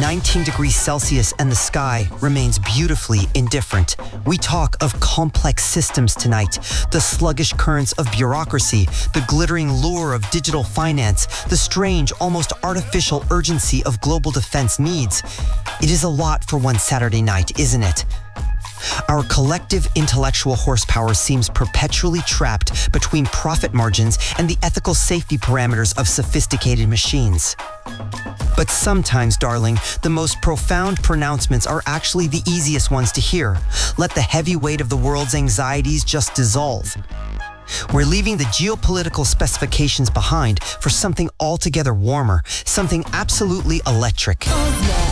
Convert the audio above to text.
19 degrees Celsius and the sky remains beautifully indifferent. We talk of complex systems tonight, the sluggish currents of bureaucracy, the glittering lure of digital finance, the strange, almost artificial urgency of global defense needs. It is a lot for one Saturday night, isn't it? Our collective intellectual horsepower seems perpetually trapped between profit margins and the ethical safety parameters of sophisticated machines. But sometimes, darling, the most profound pronouncements are actually the easiest ones to hear. Let the heavy weight of the world's anxieties just dissolve. We're leaving the geopolitical specifications behind for something altogether warmer, something absolutely electric.